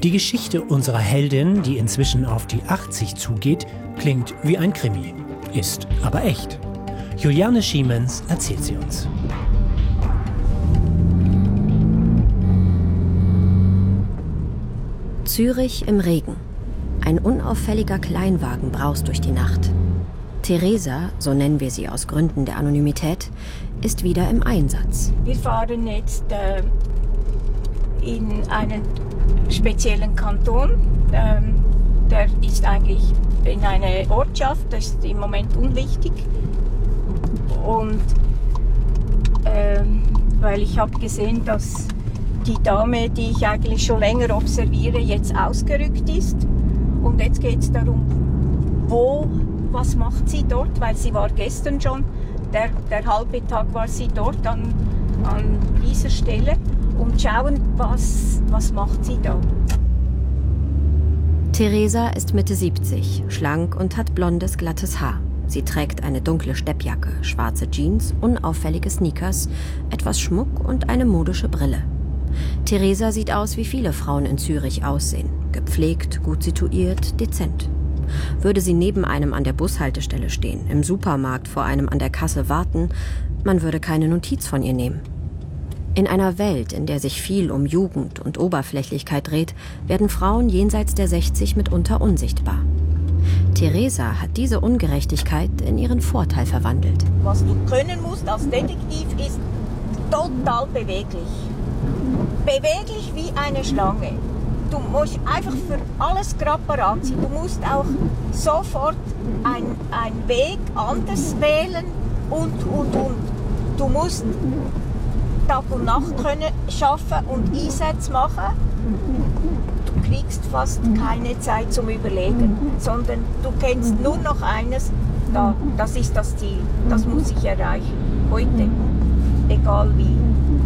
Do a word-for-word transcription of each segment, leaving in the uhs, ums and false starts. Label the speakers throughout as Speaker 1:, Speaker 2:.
Speaker 1: Die Geschichte unserer Heldin, die inzwischen auf die achtzig zugeht, klingt wie ein Krimi, ist aber echt. Juliane Schiemens erzählt sie uns.
Speaker 2: Zürich im Regen. Ein unauffälliger Kleinwagen braust durch die Nacht. Theresa, so nennen wir sie aus Gründen der Anonymität, ist wieder im Einsatz.
Speaker 3: Wir fahren jetzt äh, in einen speziellen Kanton. Ähm, der ist eigentlich in einer Ortschaft, das ist im Moment unwichtig. Und ähm, weil ich habe gesehen, dass die Dame, die ich eigentlich schon länger observiere, jetzt ausgerückt ist. Und jetzt geht es darum, wo, was macht sie dort, weil sie war gestern schon, der, der halbe Tag war sie dort an, an dieser Stelle. Und schauen, was, was macht sie da.
Speaker 2: Theresa ist Mitte siebzig, schlank und hat blondes, glattes Haar. Sie trägt eine dunkle Steppjacke, schwarze Jeans, unauffällige Sneakers, etwas Schmuck und eine modische Brille. Theresa sieht aus, wie viele Frauen in Zürich aussehen. Gepflegt, gut situiert, dezent. Würde sie neben einem an der Bushaltestelle stehen, im Supermarkt vor einem an der Kasse warten, man würde keine Notiz von ihr nehmen. In einer Welt, in der sich viel um Jugend und Oberflächlichkeit dreht, werden Frauen jenseits der sechzig mitunter unsichtbar. Theresa hat diese Ungerechtigkeit in ihren Vorteil verwandelt.
Speaker 3: Was du können musst als Detektiv ist total beweglich. Beweglich wie eine Schlange. Du musst einfach für alles gerade parat sein. Du musst auch sofort einen Weg anders wählen und, und, und. Du musst Tag und Nacht können schaffen und Einsätze machen. Du kriegst fast keine Zeit zum Überlegen, sondern du kennst nur noch eines, da, das ist das Ziel, das muss ich erreichen, heute, egal wie.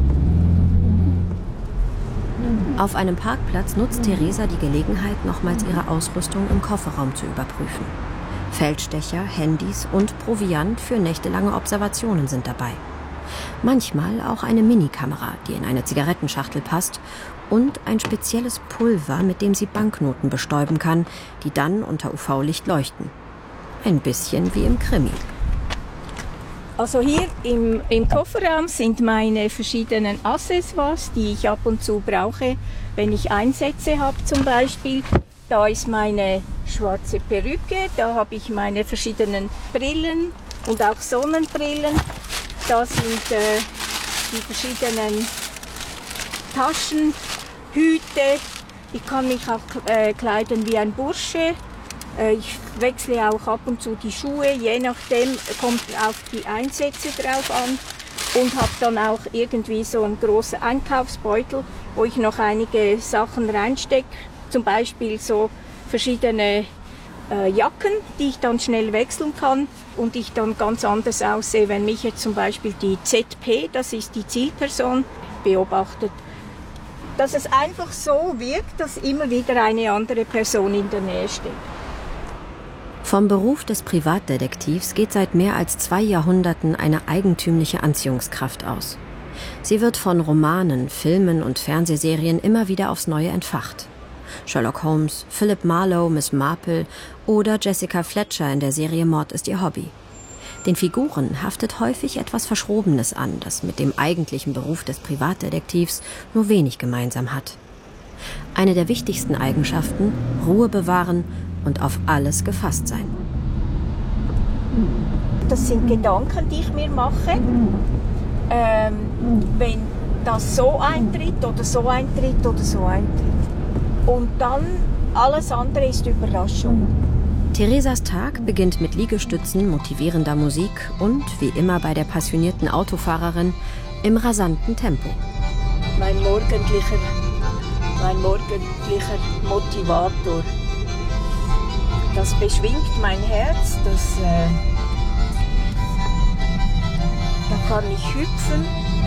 Speaker 2: Auf einem Parkplatz nutzt Theresa die Gelegenheit, nochmals ihre Ausrüstung im Kofferraum zu überprüfen. Feldstecher, Handys und Proviant für nächtelange Observationen sind dabei. Manchmal auch eine Minikamera, die in eine Zigarettenschachtel passt, und ein spezielles Pulver, mit dem sie Banknoten bestäuben kann, die dann unter U V-Licht leuchten. Ein bisschen wie im Krimi.
Speaker 3: Also hier im, im Kofferraum sind meine verschiedenen Accessoires, die ich ab und zu brauche, wenn ich Einsätze habe zum Beispiel. Da ist meine schwarze Perücke, da habe ich meine verschiedenen Brillen und auch Sonnenbrillen. Da sind äh, die verschiedenen Taschen, Hüte. Ich kann mich auch äh, kleiden wie ein Bursche. Äh, ich wechsle auch ab und zu die Schuhe, je nachdem, kommt auf die Einsätze drauf an. Und habe dann auch irgendwie so einen großen Einkaufsbeutel, wo ich noch einige Sachen reinstecke. Zum Beispiel so verschiedene äh, Jacken, die ich dann schnell wechseln kann. Und ich dann ganz anders aussehe, wenn mich jetzt zum Beispiel die Z P, das ist die Zielperson, beobachtet. Dass es einfach so wirkt, dass immer wieder eine andere Person in der Nähe steht.
Speaker 2: Vom Beruf des Privatdetektivs geht seit mehr als zwei Jahrhunderten eine eigentümliche Anziehungskraft aus. Sie wird von Romanen, Filmen und Fernsehserien immer wieder aufs Neue entfacht. Sherlock Holmes, Philip Marlowe, Miss Marple oder Jessica Fletcher in der Serie Mord ist ihr Hobby. Den Figuren haftet häufig etwas Verschrobenes an, das mit dem eigentlichen Beruf des Privatdetektivs nur wenig gemeinsam hat. Eine der wichtigsten Eigenschaften: Ruhe bewahren und auf alles gefasst sein.
Speaker 3: Das sind Gedanken, die ich mir mache. Ähm, wenn das so eintritt oder so eintritt oder so eintritt. Und dann alles andere ist Überraschung.
Speaker 2: Theresas Tag beginnt mit Liegestützen, motivierender Musik und, wie immer bei der passionierten Autofahrerin, im rasanten Tempo.
Speaker 3: Mein morgendlicher, mein morgendlicher Motivator. Das beschwingt mein Herz, das, äh, da kann ich hüpfen.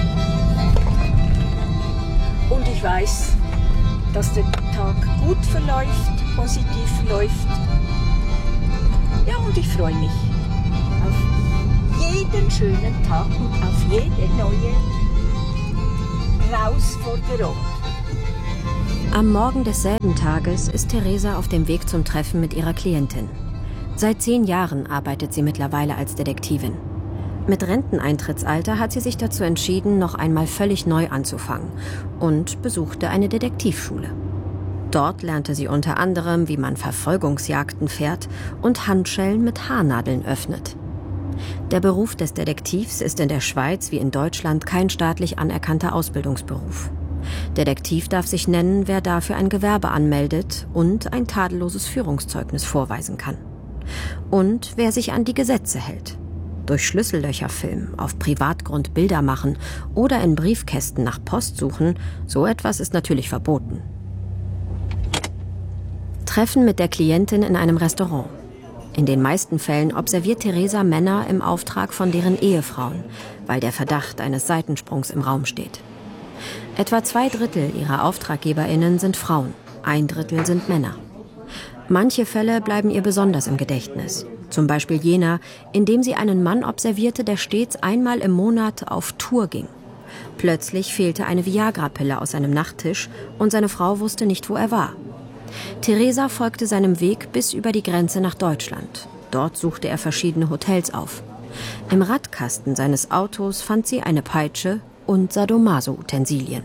Speaker 3: Und ich weiß, dass der Tag gut verläuft, positiv verläuft. Ja, und ich freue mich auf jeden schönen Tag und auf jede neue Herausforderung.
Speaker 2: Am Morgen desselben Tages ist Teresa auf dem Weg zum Treffen mit ihrer Klientin. Seit zehn Jahren arbeitet sie mittlerweile als Detektivin. Mit Renteneintrittsalter hat sie sich dazu entschieden, noch einmal völlig neu anzufangen und besuchte eine Detektivschule. Dort lernte sie unter anderem, wie man Verfolgungsjagden fährt und Handschellen mit Haarnadeln öffnet. Der Beruf des Detektivs ist in der Schweiz wie in Deutschland kein staatlich anerkannter Ausbildungsberuf. Detektiv darf sich nennen, wer dafür ein Gewerbe anmeldet und ein tadelloses Führungszeugnis vorweisen kann. Und wer sich an die Gesetze hält. Durch Schlüssellöcher filmen, auf Privatgrund Bilder machen oder in Briefkästen nach Post suchen, so etwas ist natürlich verboten. Treffen mit der Klientin in einem Restaurant. In den meisten Fällen observiert Teresa Männer im Auftrag von deren Ehefrauen, weil der Verdacht eines Seitensprungs im Raum steht. Etwa zwei Drittel ihrer AuftraggeberInnen sind Frauen, ein Drittel sind Männer. Manche Fälle bleiben ihr besonders im Gedächtnis. Zum Beispiel jener, in dem sie einen Mann observierte, der stets einmal im Monat auf Tour ging. Plötzlich fehlte eine Viagra-Pille aus seinem Nachttisch und seine Frau wusste nicht, wo er war. Teresa folgte seinem Weg bis über die Grenze nach Deutschland. Dort suchte er verschiedene Hotels auf. Im Radkasten seines Autos fand sie eine Peitsche und Sadomaso-Utensilien.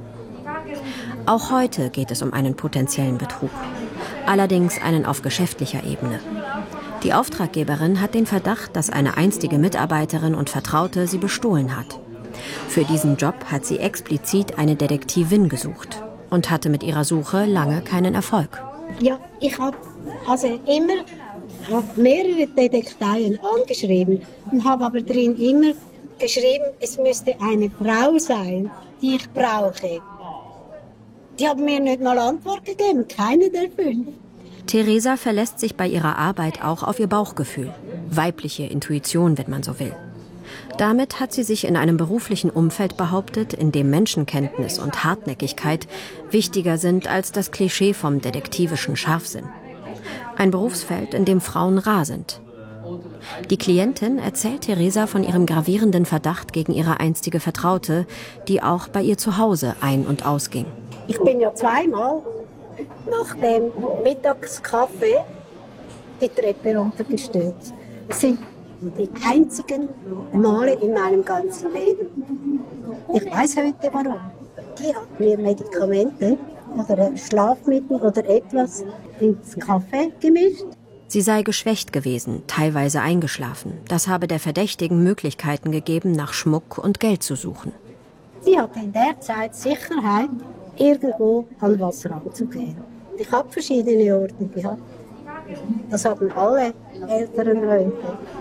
Speaker 2: Auch heute geht es um einen potenziellen Betrug. Allerdings einen auf geschäftlicher Ebene. Die Auftraggeberin hat den Verdacht, dass eine einstige Mitarbeiterin und Vertraute sie bestohlen hat. Für diesen Job hat sie explizit eine Detektivin gesucht und hatte mit ihrer Suche lange keinen Erfolg.
Speaker 4: Ja, ich habe also immer hab mehrere Detektive angeschrieben und habe aber drin immer geschrieben, es müsste eine Frau sein, die ich brauche. Die haben mir nicht mal Antwort gegeben, keine der fünf.
Speaker 2: Teresa verlässt sich bei ihrer Arbeit auch auf ihr Bauchgefühl, weibliche Intuition, wenn man so will. Damit hat sie sich in einem beruflichen Umfeld behauptet, in dem Menschenkenntnis und Hartnäckigkeit wichtiger sind als das Klischee vom detektivischen Scharfsinn. Ein Berufsfeld, in dem Frauen rar sind. Die Klientin erzählt Teresa von ihrem gravierenden Verdacht gegen ihre einstige Vertraute, die auch bei ihr zu Hause ein- und ausging.
Speaker 4: Ich bin ja zweimal nach dem Mittagskaffee die Treppe runtergestürzt. Das sind die einzigen Male in meinem ganzen Leben. Ich weiß heute warum. Die hat mir Medikamente oder Schlafmittel oder etwas ins Kaffee gemischt.
Speaker 2: Sie sei geschwächt gewesen, teilweise eingeschlafen. Das habe der Verdächtigen Möglichkeiten gegeben, nach Schmuck und Geld zu suchen.
Speaker 4: Sie hatte in der Zeit Sicherheit, irgendwo an was ranzugehen. Ich habe verschiedene Orte gehabt. Das haben alle älteren Leute.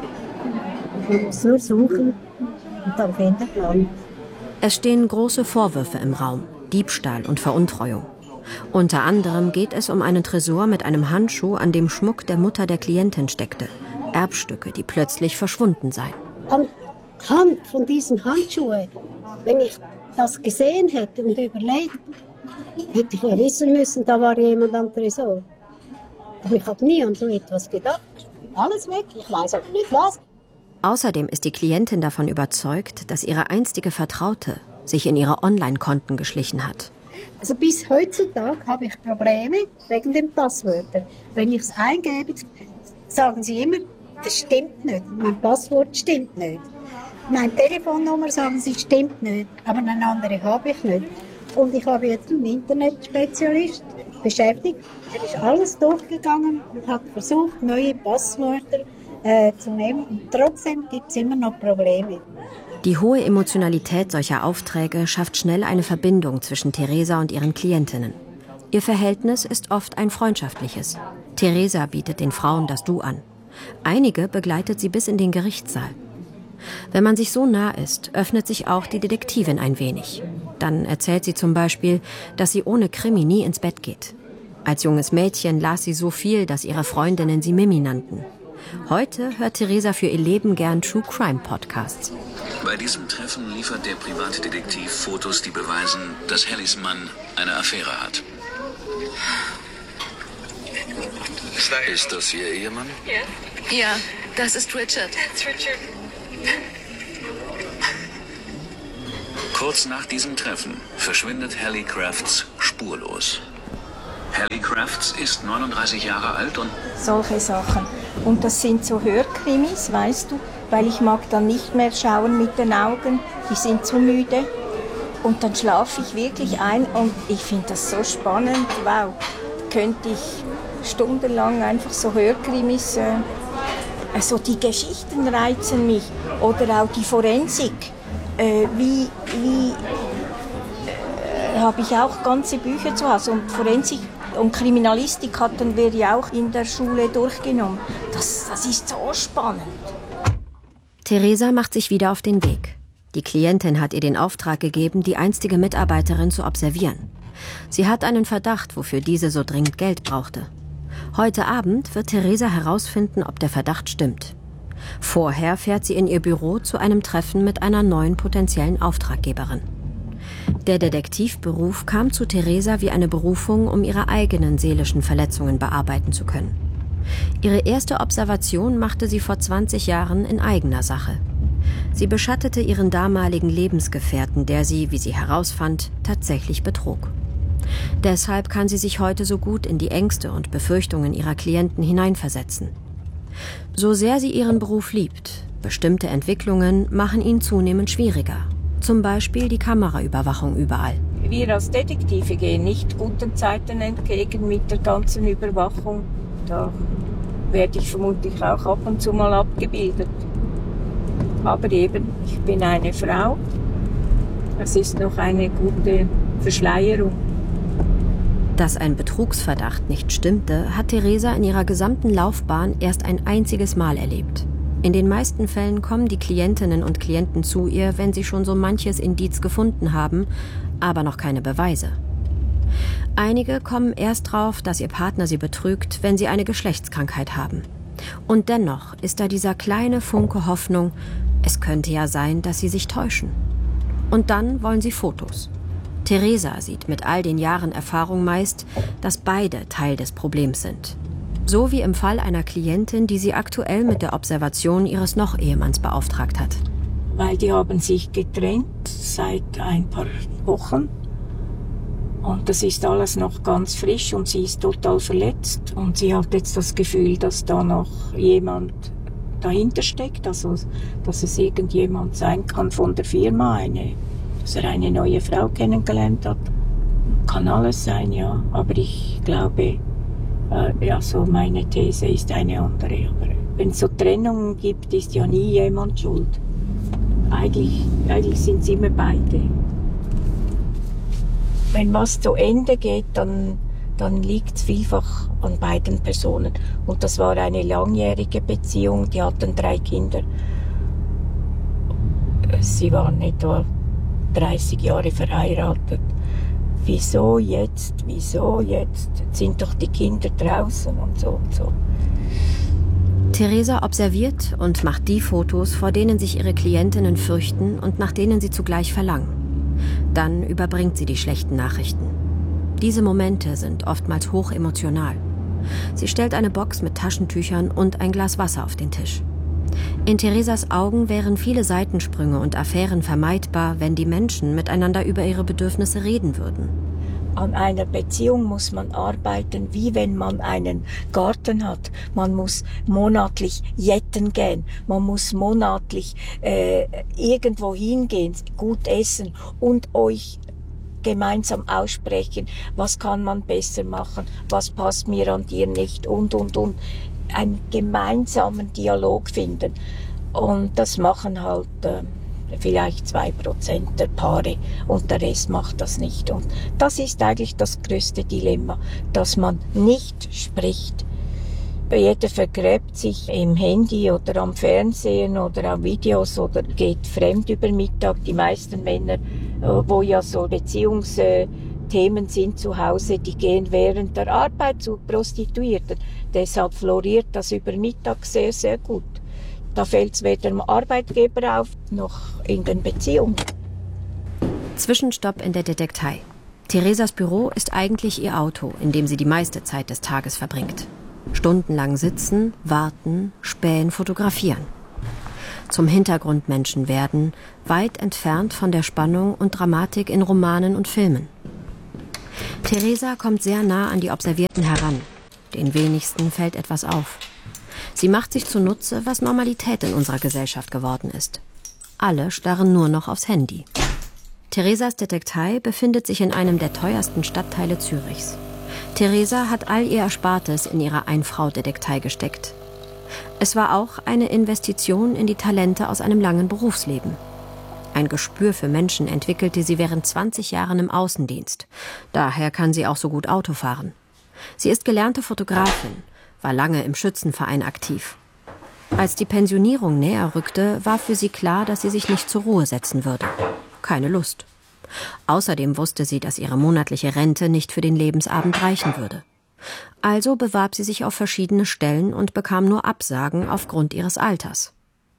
Speaker 4: Man muss nur suchen und dann findet man.
Speaker 2: Es stehen große Vorwürfe im Raum, Diebstahl und Veruntreuung. Unter anderem geht es um einen Tresor mit einem Handschuh, an dem Schmuck der Mutter der Klientin steckte. Erbstücke, die plötzlich verschwunden seien.
Speaker 4: Anhand von diesen Handschuhen, wenn ich das gesehen hätte und überlegt, hätte ich ja wissen müssen, da war jemand am Tresor. Aber ich habe nie an so etwas gedacht. Alles weg, ich weiß auch nicht was.
Speaker 2: Außerdem ist die Klientin davon überzeugt, dass ihre einstige Vertraute sich in ihre Online-Konten geschlichen hat.
Speaker 4: Also bis heutzutage habe ich Probleme wegen den Passwörtern. Wenn ich es eingebe, sagen sie immer, das stimmt nicht. Mein Passwort stimmt nicht. Meine Telefonnummer sagen sie, stimmt nicht. Aber eine andere habe ich nicht. Und ich habe jetzt einen Internetspezialist beschäftigt. Er ist alles durchgegangen und hat versucht, neue Passwörter äh, zu nehmen. Und trotzdem gibt es immer noch Probleme.
Speaker 2: Die hohe Emotionalität solcher Aufträge schafft schnell eine Verbindung zwischen Teresa und ihren Klientinnen. Ihr Verhältnis ist oft ein freundschaftliches. Teresa bietet den Frauen das Du an. Einige begleitet sie bis in den Gerichtssaal. Wenn man sich so nah ist, öffnet sich auch die Detektivin ein wenig. Dann erzählt sie zum Beispiel, dass sie ohne Krimi nie ins Bett geht. Als junges Mädchen las sie so viel, dass ihre Freundinnen sie Mimi nannten. Heute hört Teresa für ihr Leben gern True-Crime-Podcasts.
Speaker 5: Bei diesem Treffen liefert der Privatdetektiv Fotos, die beweisen, dass Hallys Mann eine Affäre hat. Ist das Ihr Ehemann?
Speaker 6: Ja. Ja, das ist Richard.
Speaker 5: Kurz nach diesem Treffen verschwindet Hallie Crafts spurlos. Hallie Crafts ist neununddreißig Jahre alt und...
Speaker 3: Solche Sachen. Und das sind so Hörkrimis, weißt du, weil ich mag dann nicht mehr schauen mit den Augen, die sind zu müde. Und dann schlafe ich wirklich ein und ich finde das so spannend. Wow, könnte ich stundenlang einfach so Hörkrimis... Äh, also die Geschichten reizen mich. Oder auch die Forensik. Äh, wie... wie äh, habe ich auch ganze Bücher zu Hause. Und Forensik und Kriminalistik hatten wir ja auch in der Schule durchgenommen. Das, das ist so spannend.
Speaker 2: Theresa macht sich wieder auf den Weg. Die Klientin hat ihr den Auftrag gegeben, die einstige Mitarbeiterin zu observieren. Sie hat einen Verdacht, wofür diese so dringend Geld brauchte. Heute Abend wird Theresa herausfinden, ob der Verdacht stimmt. Vorher fährt sie in ihr Büro zu einem Treffen mit einer neuen potenziellen Auftraggeberin. Der Detektivberuf kam zu Theresa wie eine Berufung, um ihre eigenen seelischen Verletzungen bearbeiten zu können. Ihre erste Observation machte sie vor zwanzig Jahren in eigener Sache. Sie beschattete ihren damaligen Lebensgefährten, der sie, wie sie herausfand, tatsächlich betrog. Deshalb kann sie sich heute so gut in die Ängste und Befürchtungen ihrer Klienten hineinversetzen. So sehr sie ihren Beruf liebt, bestimmte Entwicklungen machen ihn zunehmend schwieriger. Zum Beispiel die Kameraüberwachung überall.
Speaker 3: Wir als Detektive gehen nicht guten Zeiten entgegen mit der ganzen Überwachung. Da werde ich vermutlich auch ab und zu mal abgebildet. Aber eben, ich bin eine Frau. Es ist noch eine gute Verschleierung.
Speaker 2: Dass ein Betrugsverdacht nicht stimmte, hat Theresa in ihrer gesamten Laufbahn erst ein einziges Mal erlebt. In den meisten Fällen kommen die Klientinnen und Klienten zu ihr, wenn sie schon so manches Indiz gefunden haben, aber noch keine Beweise. Einige kommen erst drauf, dass ihr Partner sie betrügt, wenn sie eine Geschlechtskrankheit haben. Und dennoch ist da dieser kleine Funke Hoffnung, es könnte ja sein, dass sie sich täuschen. Und dann wollen sie Fotos. Theresa sieht mit all den Jahren Erfahrung meist, dass beide Teil des Problems sind. So wie im Fall einer Klientin, die sie aktuell mit der Observation ihres Noch-Ehemanns beauftragt hat.
Speaker 3: Weil die haben sich getrennt seit ein paar Wochen. Und das ist alles noch ganz frisch und sie ist total verletzt. Und sie hat jetzt das Gefühl, dass da noch jemand dahinter steckt. Also, dass es irgendjemand sein kann von der Firma, eine, dass er eine neue Frau kennengelernt hat. Kann alles sein, ja. Aber ich glaube... Ja, so meine These ist eine andere. Aber wenn es so Trennungen gibt, ist ja nie jemand schuld. Eigentlich, eigentlich sind es immer beide. Wenn was zu Ende geht, dann, dann liegt es vielfach an beiden Personen. Und das war eine langjährige Beziehung, die hatten drei Kinder. Sie waren etwa dreißig Jahre verheiratet. Wieso jetzt, wieso jetzt? Jetzt sind doch die Kinder draußen und so und so.
Speaker 2: Theresa observiert und macht die Fotos, vor denen sich ihre Klientinnen fürchten und nach denen sie zugleich verlangen. Dann überbringt sie die schlechten Nachrichten. Diese Momente sind oftmals hoch emotional. Sie stellt eine Box mit Taschentüchern und ein Glas Wasser auf den Tisch. In Theresas Augen wären viele Seitensprünge und Affären vermeidbar, wenn die Menschen miteinander über ihre Bedürfnisse reden würden.
Speaker 3: An einer Beziehung muss man arbeiten, wie wenn man einen Garten hat. Man muss monatlich jetten gehen, man muss monatlich äh, irgendwo hingehen, gut essen und euch gemeinsam aussprechen, was kann man besser machen, was passt mir an dir nicht und, und, und. Einen gemeinsamen Dialog finden. Und das machen halt äh, vielleicht zwei Prozent der Paare und der Rest macht das nicht. Und das ist eigentlich das größte Dilemma, dass man nicht spricht. Jeder vergräbt sich im Handy oder am Fernsehen oder auf Videos oder geht fremd über Mittag. Die meisten Männer, wo ja so Beziehungsthemen sind zu Hause, die gehen während der Arbeit zu Prostituierten. Deshalb floriert das über Mittag sehr, sehr gut. Da fällt es weder dem Arbeitgeber auf, noch in den Beziehungen.
Speaker 2: Zwischenstopp in der Detektei. Theresas Büro ist eigentlich ihr Auto, in dem sie die meiste Zeit des Tages verbringt. Stundenlang sitzen, warten, spähen, fotografieren. zum Hintergrundmenschen werden, weit entfernt von der Spannung und Dramatik in Romanen und Filmen. Teresa kommt sehr nah an die Observierten heran. Den wenigsten fällt etwas auf. Sie macht sich zunutze, was Normalität in unserer Gesellschaft geworden ist. Alle starren nur noch aufs Handy. Theresas Detektei befindet sich in einem der teuersten Stadtteile Zürichs. Teresa hat all ihr Erspartes in ihre Ein-Frau-Detektei gesteckt. Es war auch eine Investition in die Talente aus einem langen Berufsleben. Ein Gespür für Menschen entwickelte sie während zwanzig Jahren im Außendienst. Daher kann sie auch so gut Auto fahren. Sie ist gelernte Fotografin, war lange im Schützenverein aktiv. Als die Pensionierung näher rückte, war für sie klar, dass sie sich nicht zur Ruhe setzen würde. Keine Lust. Außerdem wusste sie, dass ihre monatliche Rente nicht für den Lebensabend reichen würde. Also bewarb sie sich auf verschiedene Stellen und bekam nur Absagen aufgrund ihres Alters.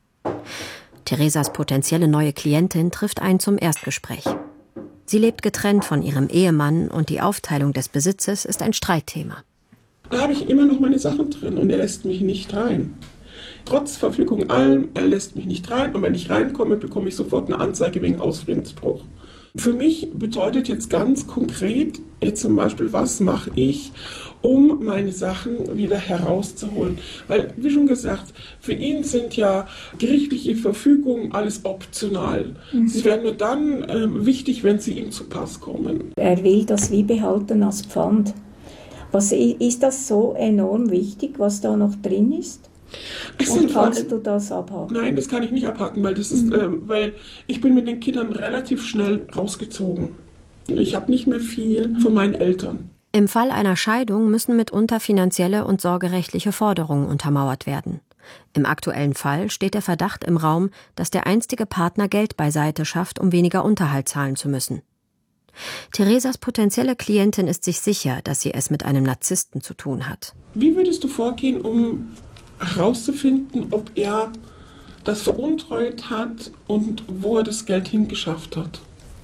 Speaker 2: Theresas potenzielle neue Klientin trifft ein zum Erstgespräch. Sie lebt getrennt von ihrem Ehemann und die Aufteilung des Besitzes ist ein Streitthema.
Speaker 6: Da habe ich immer noch meine Sachen drin und er lässt mich nicht rein. Trotz Verfügung allem, er lässt mich nicht rein und wenn ich reinkomme, bekomme ich sofort eine Anzeige wegen Ausfriedensbruch. Für mich bedeutet jetzt ganz konkret, jetzt zum Beispiel, was mache ich, um meine Sachen wieder herauszuholen. Weil, wie schon gesagt, für ihn sind ja gerichtliche Verfügungen alles optional. Mhm. Sie werden nur dann äh, wichtig, wenn sie ihm zu Pass kommen.
Speaker 3: Er will das wie behalten als Pfand. Was, ist das so enorm wichtig, was da noch drin ist? Und kannst du das abhaken?
Speaker 6: Nein, das kann ich nicht abhaken, weil, das ist, mhm. ähm, weil ich bin mit den Kindern relativ schnell rausgezogen. Ich habe nicht mehr viel von meinen Eltern.
Speaker 2: Im Fall einer Scheidung müssen mitunter finanzielle und sorgerechtliche Forderungen untermauert werden. Im aktuellen Fall steht der Verdacht im Raum, dass der einstige Partner Geld beiseite schafft, um weniger Unterhalt zahlen zu müssen. Theresas potenzielle Klientin ist sich sicher, dass sie es mit einem Narzissten zu tun hat.
Speaker 6: Wie würdest du vorgehen, um herauszufinden, ob er das veruntreut hat und wo er das Geld hingeschafft hat?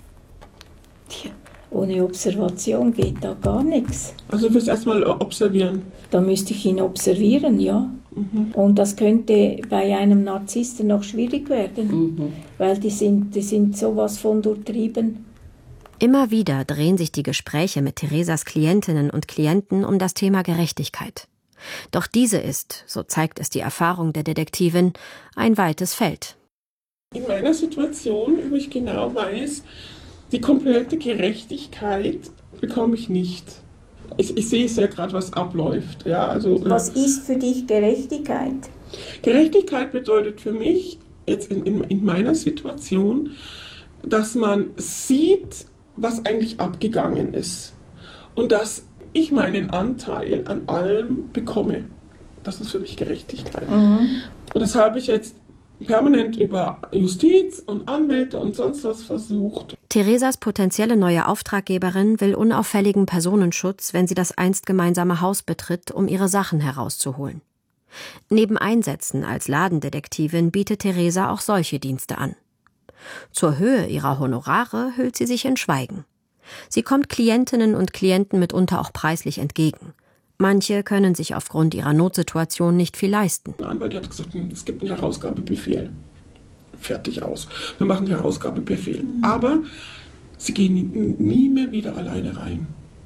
Speaker 3: Tja, ohne Observation geht da gar nichts.
Speaker 6: Also du willst erstmal observieren?
Speaker 3: Da müsste ich ihn observieren, ja. Mhm. Und das könnte bei einem Narzissten noch schwierig werden, mhm. weil die sind, die sind sowas von durchtrieben.
Speaker 2: Immer wieder drehen sich die Gespräche mit Theresas Klientinnen und Klienten um das Thema Gerechtigkeit. Doch diese ist, so zeigt es die Erfahrung der Detektivin, ein weites Feld.
Speaker 6: In meiner Situation, wo ich genau weiß, die komplette Gerechtigkeit bekomme ich nicht. Ich, ich sehe es ja gerade, was abläuft. Ja, also,
Speaker 3: was ist für dich Gerechtigkeit?
Speaker 6: Gerechtigkeit bedeutet für mich, jetzt in, in, in meiner Situation, dass man sieht, was eigentlich abgegangen ist. Und dass ich meinen Anteil an allem bekomme. Das ist für mich Gerechtigkeit. Mhm. Und das habe ich jetzt permanent über Justiz und Anwälte und sonst was versucht.
Speaker 2: Theresas potenzielle neue Auftraggeberin will unauffälligen Personenschutz, wenn sie das einst gemeinsame Haus betritt, um ihre Sachen herauszuholen. Neben Einsätzen als Ladendetektivin bietet Teresa auch solche Dienste an. Zur Höhe ihrer Honorare hüllt sie sich in Schweigen. Sie kommt Klientinnen und Klienten mitunter auch preislich entgegen. Manche können sich aufgrund ihrer Notsituation nicht viel leisten.
Speaker 6: Der Anwalt hat gesagt, es gibt einen Herausgabebefehl. Fertig aus. Wir machen einen Herausgabebefehl. Aber sie gehen nie mehr wieder alleine rein.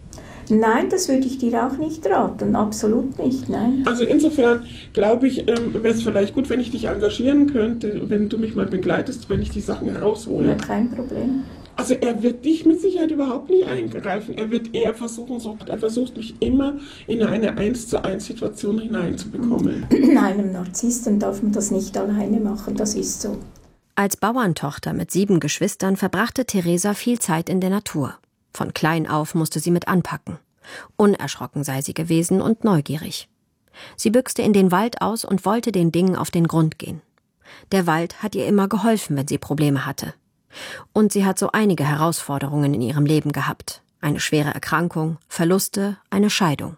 Speaker 3: Nein, das würde ich dir auch nicht raten. Absolut nicht, nein.
Speaker 6: Also insofern glaube ich, ähm, wäre es vielleicht gut, wenn ich dich engagieren könnte, wenn du mich mal begleitest, wenn ich die Sachen heraushole.
Speaker 3: Ja, kein Problem.
Speaker 6: Also er wird dich mit Sicherheit überhaupt nicht eingreifen. Er wird eher versuchen, so, er versucht mich immer in eine eins zu eins Situation hineinzubekommen.
Speaker 3: Einem Narzissten darf man das nicht alleine machen, das ist so.
Speaker 2: Als Bauerntochter mit sieben Geschwistern verbrachte Teresa viel Zeit in der Natur. Von klein auf musste sie mit anpacken. Unerschrocken sei sie gewesen und neugierig. Sie büchste in den Wald aus und wollte den Dingen auf den Grund gehen. Der Wald hat ihr immer geholfen, wenn sie Probleme hatte. Und sie hat so einige Herausforderungen in ihrem Leben gehabt. Eine schwere Erkrankung, Verluste, eine Scheidung.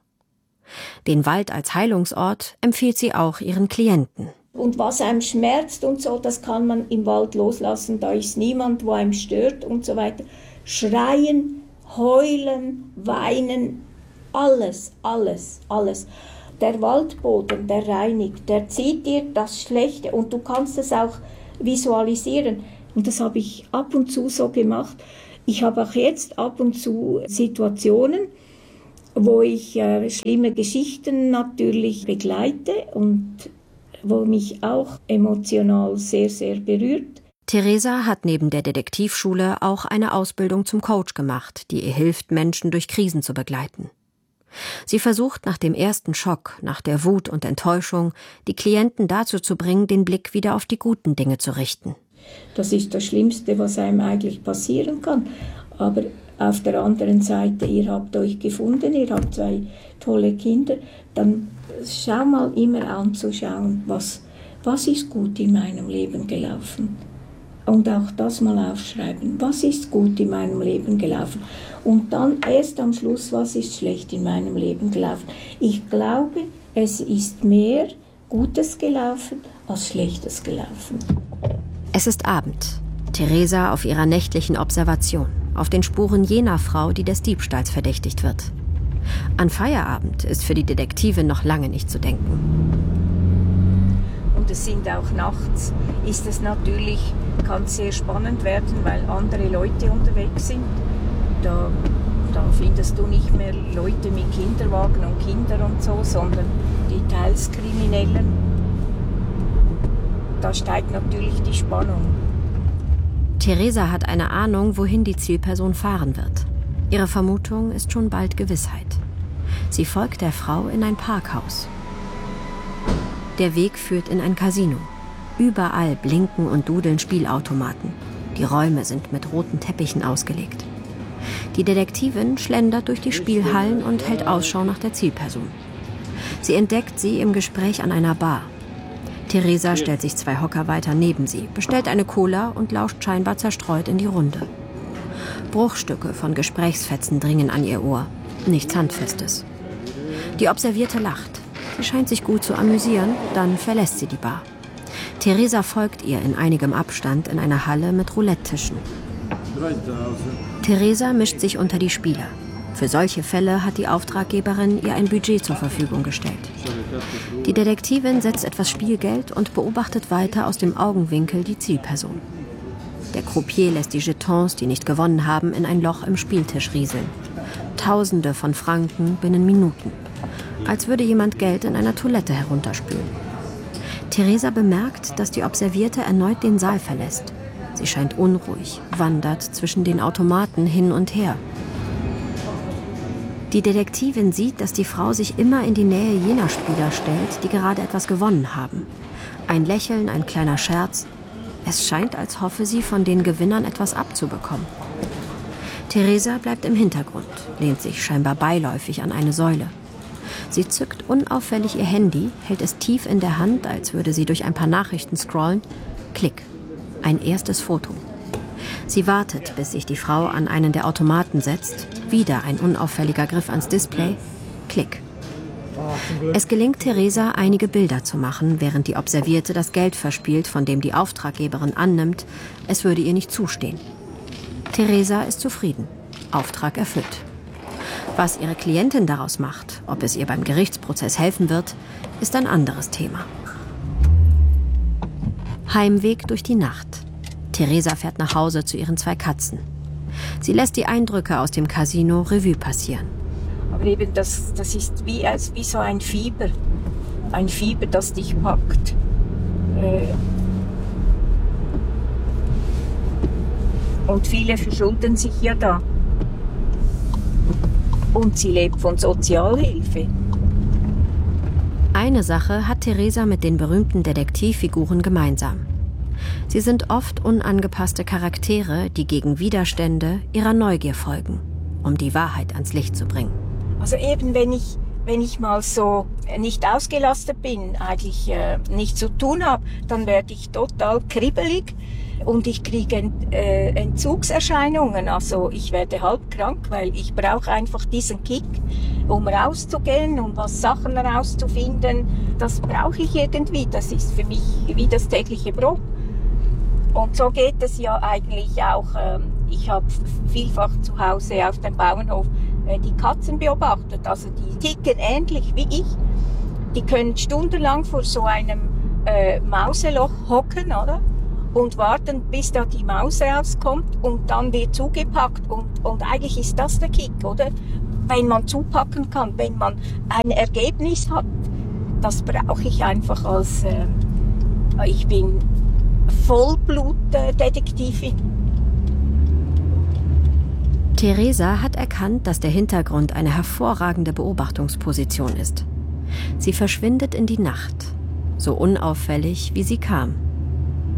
Speaker 2: Den Wald als Heilungsort empfiehlt sie auch ihren Klienten.
Speaker 3: Und was einem schmerzt und so, das kann man im Wald loslassen. Da ist niemand, wo einem stört und so weiter. Schreien, heulen, weinen, alles, alles, alles. der Waldboden, der reinigt, der zieht dir das Schlechte und du kannst es auch visualisieren. Und das habe ich ab und zu so gemacht. Ich habe auch jetzt ab und zu Situationen, wo ich äh, schlimme Geschichten natürlich begleite und wo mich auch emotional sehr, sehr berührt.
Speaker 2: Theresa hat neben der Detektivschule auch eine Ausbildung zum Coach gemacht, die ihr hilft, Menschen durch Krisen zu begleiten. Sie versucht nach dem ersten Schock, nach der Wut und Enttäuschung, die Klienten dazu zu bringen, den Blick wieder auf die guten Dinge zu richten.
Speaker 3: Das ist das Schlimmste, was einem eigentlich passieren kann. Aber auf der anderen Seite, ihr habt euch gefunden, ihr habt zwei tolle Kinder, dann schau mal immer anzuschauen, was, was ist gut in meinem Leben gelaufen. Und auch das mal aufschreiben, was ist gut in meinem Leben gelaufen. Und dann erst am Schluss, was ist schlecht in meinem Leben gelaufen. Ich glaube, es ist mehr Gutes gelaufen als Schlechtes gelaufen.
Speaker 2: Es ist Abend. Theresa auf ihrer nächtlichen Observation, auf den Spuren jener Frau, die des Diebstahls verdächtigt wird. An Feierabend ist für die Detektivin noch lange nicht zu denken.
Speaker 3: Und es sind auch nachts, ist es natürlich, kann sehr spannend werden, weil andere Leute unterwegs sind. Da, da findest du nicht mehr Leute mit Kinderwagen und Kindern und so, sondern die teils Kriminellen. Da steigt natürlich die Spannung.
Speaker 2: Theresa hat eine Ahnung, wohin die Zielperson fahren wird. Ihre Vermutung ist schon bald Gewissheit. Sie folgt der Frau in ein Parkhaus. Der Weg führt in ein Casino. Überall blinken und dudeln Spielautomaten. Die Räume sind mit roten Teppichen ausgelegt. Die Detektivin schlendert durch die Spielhallen und hält Ausschau nach der Zielperson. Sie entdeckt sie im Gespräch an einer Bar. Theresa stellt sich zwei Hocker weiter neben sie, bestellt eine Cola und lauscht scheinbar zerstreut in die Runde. Bruchstücke von Gesprächsfetzen dringen an ihr Ohr. Nichts Handfestes. Die Observierte lacht. Sie scheint sich gut zu amüsieren, dann verlässt sie die Bar. Theresa folgt ihr in einigem Abstand in einer Halle mit Roulette-Tischen. Theresa mischt sich unter die Spieler. Für solche Fälle hat die Auftraggeberin ihr ein Budget zur Verfügung gestellt. Die Detektivin setzt etwas Spielgeld und beobachtet weiter aus dem Augenwinkel die Zielperson. Der Croupier lässt die Jetons, die nicht gewonnen haben, in ein Loch im Spieltisch rieseln. Tausende von Franken binnen Minuten. Als würde jemand Geld in einer Toilette herunterspülen. Theresa bemerkt, dass die Observierte erneut den Saal verlässt. Sie scheint unruhig, wandert zwischen den Automaten hin und her. Die Detektivin sieht, dass die Frau sich immer in die Nähe jener Spieler stellt, die gerade etwas gewonnen haben. Ein Lächeln, ein kleiner Scherz. Es scheint, als hoffe sie, von den Gewinnern etwas abzubekommen. Theresa bleibt im Hintergrund, lehnt sich scheinbar beiläufig an eine Säule. Sie zückt unauffällig ihr Handy, hält es tief in der Hand, als würde sie durch ein paar Nachrichten scrollen. Klick. Ein erstes Foto. Sie wartet, bis sich die Frau an einen der Automaten setzt. Wieder ein unauffälliger Griff ans Display. Klick. Es gelingt Theresa, einige Bilder zu machen, während die Observierte das Geld verspielt, von dem die Auftraggeberin annimmt, es würde ihr nicht zustehen. Theresa ist zufrieden. Auftrag erfüllt. Was ihre Klientin daraus macht, ob es ihr beim Gerichtsprozess helfen wird, ist ein anderes Thema. Heimweg durch die Nacht. Theresa fährt nach Hause zu ihren zwei Katzen. Sie lässt die Eindrücke aus dem Casino Revue passieren.
Speaker 3: Aber eben das, das ist wie, als wie so ein Fieber. Ein Fieber, das dich packt. Äh Und viele verschulden sich ja da. Und sie lebt von Sozialhilfe.
Speaker 2: Eine Sache hat Theresa mit den berühmten Detektivfiguren gemeinsam. Sie sind oft unangepasste Charaktere, die gegen Widerstände ihrer Neugier folgen, um die Wahrheit ans Licht zu bringen.
Speaker 3: Also eben, wenn ich, wenn ich mal so nicht ausgelastet bin, eigentlich äh, nichts zu tun habe, dann werde ich total kribbelig und ich kriege Ent, äh, Entzugserscheinungen. Also ich werde halb krank, weil ich brauche einfach diesen Kick, um rauszugehen, um was Sachen herauszufinden. Das brauche ich irgendwie. Das ist für mich wie das tägliche Brot. Und so geht es ja eigentlich auch. Ähm, ich habe vielfach zu Hause auf dem Bauernhof äh, die Katzen beobachtet. Also die ticken ähnlich wie ich. die können stundenlang vor so einem äh, Mauseloch hocken, oder? Und warten, bis da die Maus rauskommt und dann wird zugepackt. Und, und eigentlich ist das der Kick, oder? Wenn man zupacken kann, wenn man ein Ergebnis hat, das brauche ich einfach als, äh, ich bin Vollblutdetektivin.
Speaker 2: Theresa hat erkannt, dass der Hintergrund eine hervorragende Beobachtungsposition ist. Sie verschwindet in die Nacht, so unauffällig, wie sie kam.